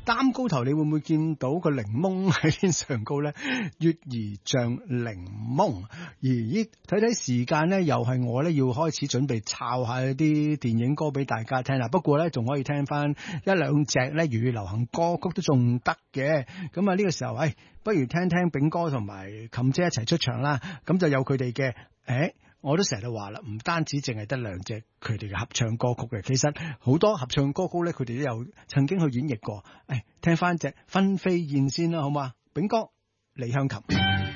擔高頭，你會唔會見到個檸檬喺天上高咧？月兒像檸檬。咦，睇睇時間咧，又係我咧要開始準備抄下啲電影歌俾大家聽啦。不過咧，仲可以聽翻一兩隻咧粵語流行歌曲都仲得嘅。咁啊呢個時候，不如聽聽炳哥同埋琴姐一齊出場啦。咁就有佢哋嘅，我都成日都話啦，唔單止淨係得兩隻佢哋嘅合唱歌曲嘅，其實好多合唱歌曲咧，佢哋都有曾經去演繹過。聽翻隻《分飛燕》先啦，好嘛？炳哥，李香琴。